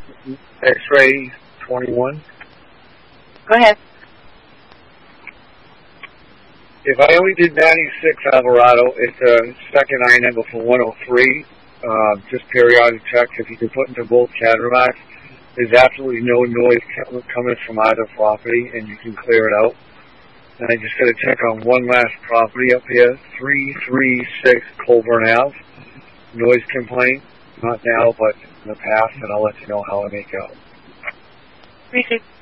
X-ray 21. Go ahead. If I only did 96 Alvarado, it's a second eye number for 103. Just periodic checks. If you can put into both Cadillacs, there's absolutely no noise coming from either property, and you can clear it out. And I just got to check on one last property up here, 336 Colburn Ave. Noise complaint, not now, but in the past, and I'll let you know how I make out. Appreciate it.